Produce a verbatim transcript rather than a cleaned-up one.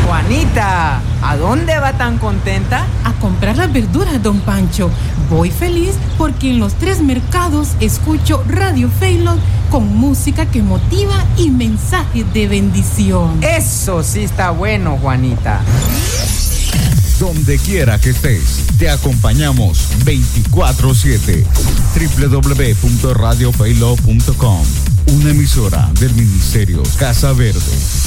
Juanita, ¿a dónde va tan contenta? A comprar las verduras, don Pancho. Voy feliz porque en los tres mercados escucho Radio Faylon con música que motiva y mensajes de bendición. Eso sí está bueno, Juanita. Donde quiera que estés, te acompañamos veinticuatro siete. doble u doble u doble u punto radio faylon punto com, una emisora del Ministerio Casa Verde.